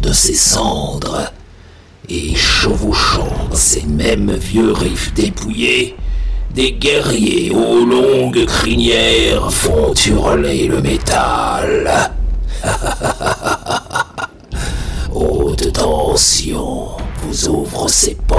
de ses cendres, et chevauchant ces mêmes vieux riffs dépouillés, des guerriers aux longues crinières font hurler le métal. Haute tension vous ouvre ses portes.